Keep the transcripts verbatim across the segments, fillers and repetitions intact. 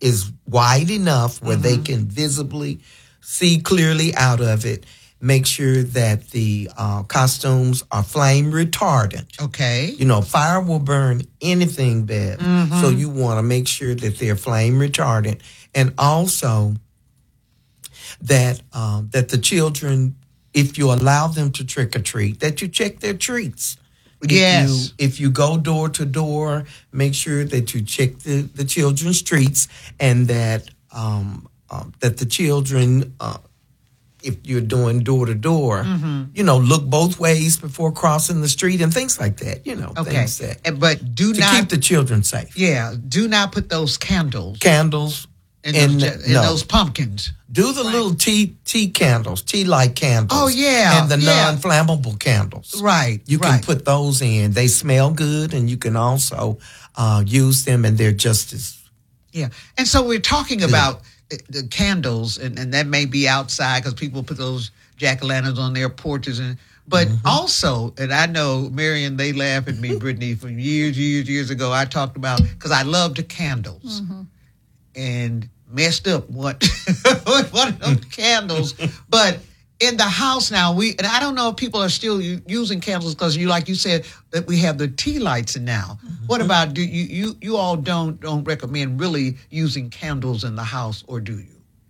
is wide enough where mm-hmm. they can visibly see clearly out of it. Make sure that the uh, costumes are flame retardant. Okay. You know, fire will burn anything, Bev. Mm-hmm. So you want to make sure that they're flame retardant. And also that um, that the children, if you allow them to trick or treat, that you check their treats. If yes. You, if you go door to door, make sure that you check the, the children's treats and that um, uh, that the children... Uh, if you're doing door to door, you know, look both ways before crossing the street and things like that, you know, okay. things that. But do to not. keep the children safe. Yeah. Do not put those candles. Candles. In, in, those, in no. those pumpkins. Do the right. little tea tea candles, tea light candles. Oh, yeah. And the yeah. non-flammable candles. Right. You right. can put those in. They smell good and you can also uh, use them and they're just as. Yeah. And so we're talking good. about the candles, and, and that may be outside because people put those jack-o'-lanterns on their porches. And But mm-hmm. also, and I know, Marion, they laugh at me, Brittany, from years, years, years ago, I talked about, because I loved the candles, mm-hmm. and messed up one, one of those candles. But in the house now, we, and I don't know if people are still using candles because you, like you said, that we have the tea lights now. Mm-hmm. What about, do you, you, you all don't, don't recommend really using candles in the house, or do you?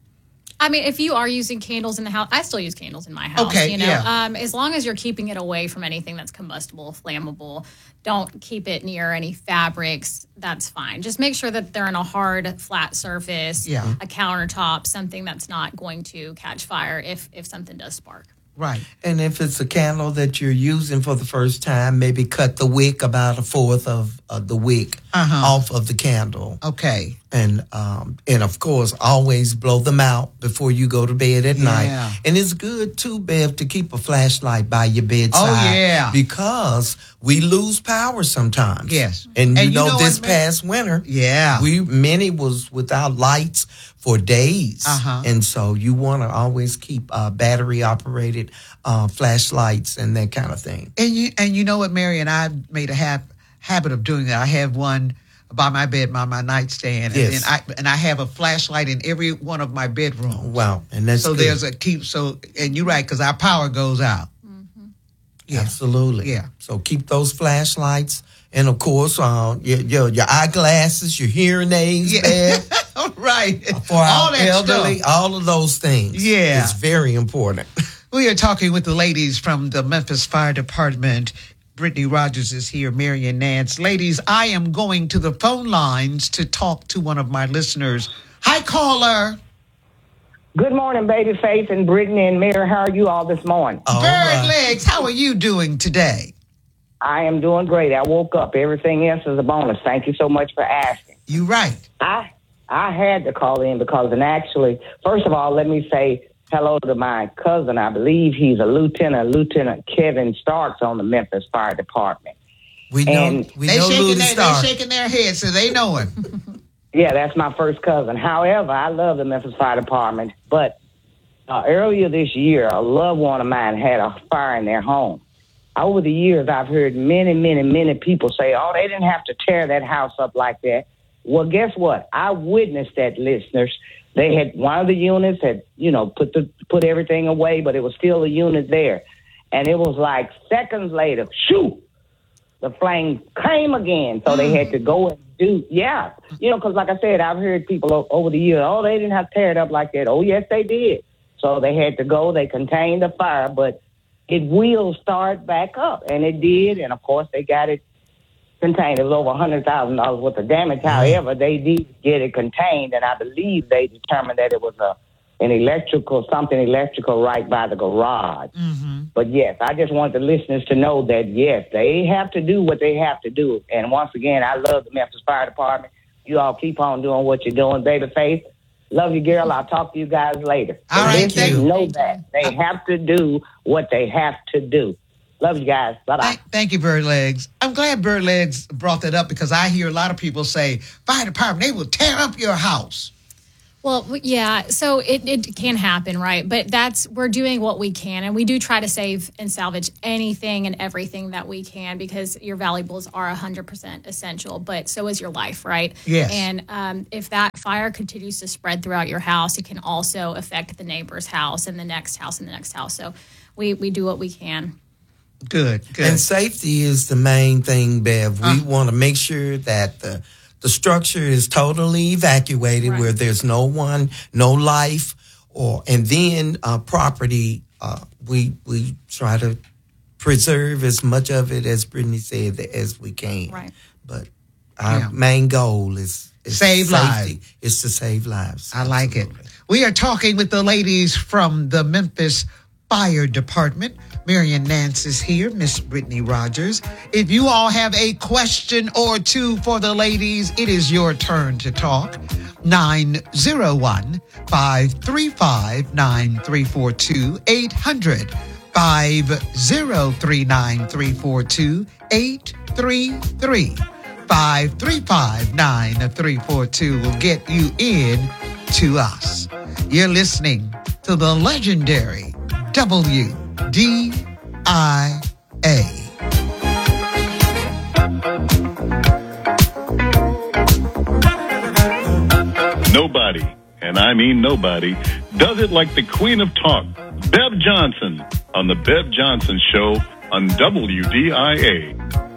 I mean, if you are using candles in the house, I still use candles in my house. Okay, you know, yeah. um, as long as you're keeping it away from anything that's combustible, flammable, don't keep it near any fabrics. That's fine. Just make sure that they're on a hard, flat surface, yeah. a countertop, something that's not going to catch fire if if something does spark. Right. And if it's a candle that you're using for the first time, maybe cut the wick about a fourth of, of the wick uh-huh. off of the candle. Okay. And um, and of course, always blow them out before you go to bed at yeah. night. And it's good too, Bev, to keep a flashlight by your bedside. Oh yeah, because we lose power sometimes. Yes, and, and you know, you know this what, past winter, yeah, we many was without lights for days. Uh-huh. And so you want to always keep uh, battery operated uh, flashlights and that kind of thing. And you and you know what, Mary, and I made a ha- habit of doing that. I have one by my bed, by my nightstand, yes. and, and I and I have a flashlight in every one of my bedrooms. Wow, and that's so good. There's a keep. So and you're right, because our power goes out. Mm-hmm. Yeah. Absolutely. Yeah. So keep those flashlights, and of course, uh, your your, your eyeglasses, your hearing aids, yeah. right, for our all that elderly, stuff. all of those things. Yeah, it's very important. We are talking with the ladies from the Memphis Fire Department. Brittany Rogers is here, Marion Nance. Ladies, I am going to the phone lines to talk to one of my listeners. Hi, caller. Good morning, Baby Faith and Brittany and Mary. How are you all this morning? All Bird right. Legs, how are you doing today? I am doing great. I woke up. Everything else is a bonus. Thank you so much for asking. You right. I I had to call in because, and actually, first of all, let me say hello to my cousin. I believe he's a lieutenant, Lieutenant Kevin Starks on the Memphis Fire Department. We know, and we they know shaking their, Stark. They're shaking their heads, so they know him. Yeah, that's my first cousin. However, I love the Memphis Fire Department, but uh, earlier this year, a loved one of mine had a fire in their home. Over the years, I've heard many, many, many people say, oh, they didn't have to tear that house up like that. Well, guess what? I witnessed that, listeners. They had, one of the units had, you know, put the put everything away, but it was still a unit there. And it was like seconds later, shoo, the flame came again. So they had to go and do, yeah. You know, because like I said, I've heard people o- over the years, oh, they didn't have to tear it up like that. Oh, yes, they did. So they had to go, they contained the fire, but it will start back up. And it did. And, of course, they got it contained. It was over one hundred thousand dollars worth of damage. However, they did get it contained, and I believe they determined that it was a an electrical, something electrical right by the garage. Mm-hmm. But, yes, I just want the listeners to know that, yes, they have to do what they have to do. And, once again, I love the Memphis Fire Department. You all keep on doing what you're doing. Baby Faith, love you, girl. I'll talk to you guys later. All right, listeners thank you. know that. They have to do what they have to do. Love you guys. Bye-bye. Thank, thank you, Bird Legs. I'm glad Bird Legs brought that up because I hear a lot of people say, fire department, they will tear up your house. Well, w- yeah, so it, it can happen, right? But that's, we're doing what we can. And we do try to save and salvage anything and everything that we can because your valuables are one hundred percent essential, but so is your life, right? Yes. And um, if that fire continues to spread throughout your house, it can also affect the neighbor's house and the next house and the next house. So we, we do what we can. Good, good. And safety is the main thing, Bev. We Uh. want to make sure that the the structure is totally evacuated, Right. where there's no one, no life, or and then uh, property. Uh, we we try to preserve as much of it, as Brittany said, as we can. Right. But our Yeah. main goal is, is Save safety. lives. It's to save lives. I like it. Absolutely. We are talking with the ladies from the Memphis Fire Department. Marion Nance is here, Miss Brittany Rogers. If you all have a question or two for the ladies, it is your turn to talk. nine oh one, five three five, nine three four two, eight hundred, five oh three, nine three four two, eight three three. five three five, nine three four two will get you in to us. You're listening to the legendary W D I A. Nobody, and I mean nobody, does it like the Queen of Talk, Bev Johnson, on the Bev Johnson Show on W D I A.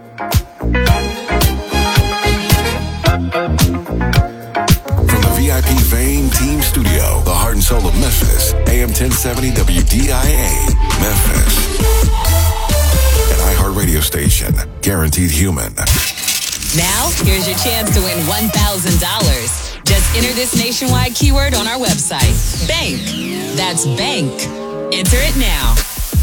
From the V I P Vein Team Studio, the heart and soul of Memphis, A M ten seventy W D I A, Memphis. An iHeart radio station, guaranteed human. Now, here's your chance to win one thousand dollars. Just enter this nationwide keyword on our website, bank. That's bank. Enter it now.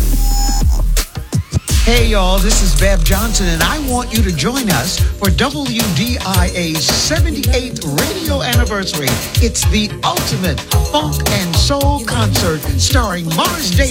Hey y'all, this is Bev Johnson and I want you to join us for W D I A's seventy-eighth radio anniversary. It's the ultimate funk and soul concert starring Mars Day